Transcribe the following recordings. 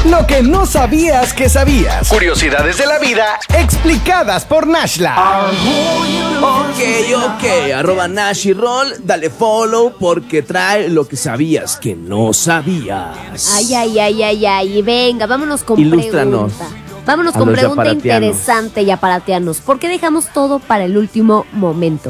Lo que no sabías que sabías. Curiosidades de la vida explicadas por Nashla. Ok, @NashYRoll, dale follow porque trae lo que sabías que no sabías. Ay, venga, vámonos con Ilústranos pregunta. Vámonos a con los pregunta yaparatianos. interesante, yaparatianos. ¿Por qué dejamos todo para el último momento?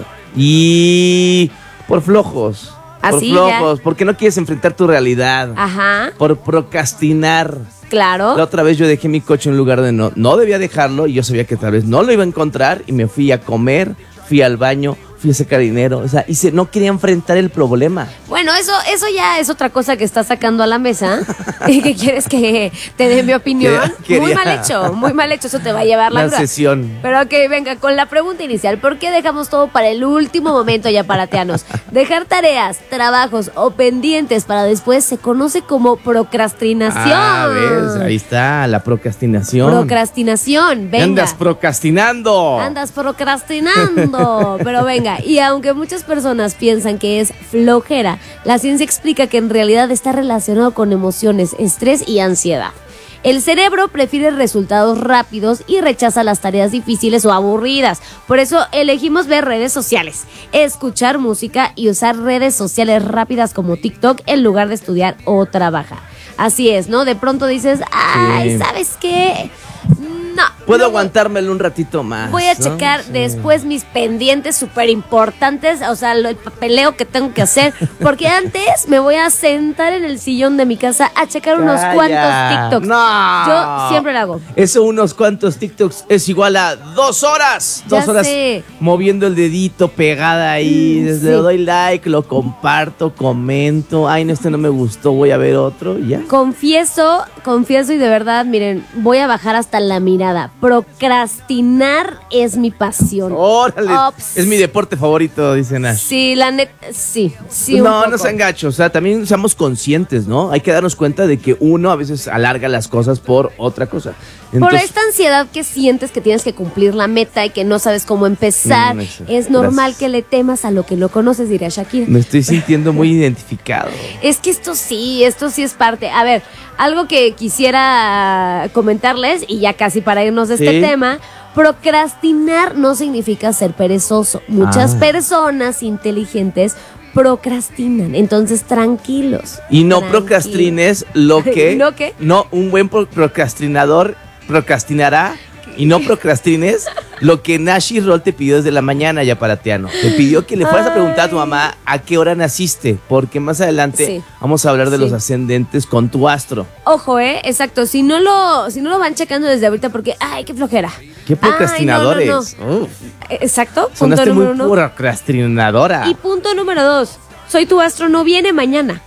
Y por flojos. Así por flojos, porque no quieres enfrentar tu realidad. Ajá, Por procrastinar. claro. La otra vez yo dejé mi coche en un lugar donde no debía dejarlo y yo sabía que tal vez no lo iba a encontrar y me fui a comer, fui al baño, fui a sacar dinero, o sea, no quería enfrentar el problema. Bueno, eso ya es otra cosa que estás sacando a la mesa. ¿Qué quieres que te dé mi opinión? Muy mal hecho, eso te va a llevar la grúa. sesión. Pero ok, venga, con la pregunta inicial, ¿por qué dejamos todo para el último momento, yaparatianos? Dejar tareas, trabajos o pendientes para después se conoce como procrastinación. ¿Ves? Ahí está, la procrastinación. Procrastinación, venga. Andas procrastinando. Andas procrastinando, pero venga, y aunque muchas personas piensan que es flojera, la ciencia explica que en realidad está relacionado con emociones, estrés y ansiedad. El cerebro prefiere resultados rápidos y rechaza las tareas difíciles o aburridas. Por eso elegimos ver redes sociales, escuchar música y usar redes sociales rápidas como TikTok en lugar de estudiar o trabajar. Así es, ¿no? De pronto dices, ay, Sí. ¿sabes qué? No. Puedo no aguantármelo un ratito más. Voy a ¿no? checar Sí. después mis pendientes súper importantes, o sea, el papeleo que tengo que hacer, porque antes me voy a sentar en el sillón de mi casa a checar unos Calla. cuantos TikToks. No. Yo siempre lo hago. Eso, unos cuantos TikToks, es igual a 2 horas. Ya 2 horas sé. moviendo el dedito pegada ahí. Le sí. doy like, lo comparto, comento. Ay, no, este no me gustó, voy a ver otro y ya. Confieso y de verdad, miren, voy a bajar hasta la mirada. Procrastinar es mi pasión. Órale. Ops. Es mi deporte favorito, dice Nash. Sí, la neta, sí, un No, poco. no sean gachos, o sea, también seamos conscientes, ¿no? Hay que darnos cuenta de que uno a veces alarga las cosas por otra cosa. Por Entonces, esta ansiedad que sientes que tienes que cumplir la meta y que no sabes cómo empezar, es normal Gracias. que le temas a lo que no conoces, diría Shakira. me estoy sintiendo muy identificado. Es que esto sí es parte. A ver, algo que quisiera comentarles, y ya casi para irnos de este Sí. tema, procrastinar no significa ser perezoso. Muchas Ah. personas inteligentes procrastinan, entonces tranquilos. Y no Tranquilos. procrastines lo que... ¿No qué? No, un buen procrastinador procrastinará y no procrastines lo que NashYRoll te pidió desde la mañana, yaparatiano. Te pidió que le fueras a preguntar a tu mamá a qué hora naciste, porque más adelante Sí. vamos a hablar de Sí. los ascendentes con tu astro. Ojo, exacto, si no lo van checando desde ahorita porque, ay, qué flojera. ¿Qué procrastinadores? Ay, no. Uf, Exacto, punto sonaste muy número 1. procrastinadora. Y punto número 2, soy tu astro, no viene mañana.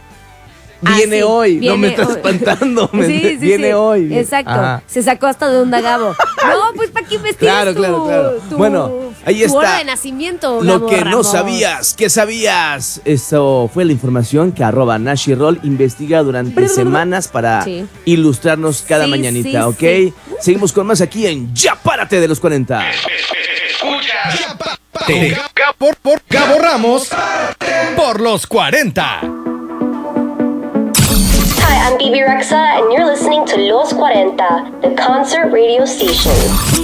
Viene Así, hoy, no viene me estás hoy. espantando. Sí, viene sí. hoy. Exacto. Ajá. Se sacó hasta de onda Gabo. No, pues ¿para qué investigas Claro. Bueno, ahí tu está. hora de nacimiento, Lo Gabo que no Ramos? sabías, ¿qué sabías? Eso fue la información que @NashYRoll investiga durante semanas para Sí. ilustrarnos cada Sí, mañanita, sí, ¿ok? sí. Seguimos con más aquí en Ya Párate de los 40. Por Gabo Ramos por los 40. Hi, I'm Bibi Rexa, and you're listening to Los 40, the concert radio station.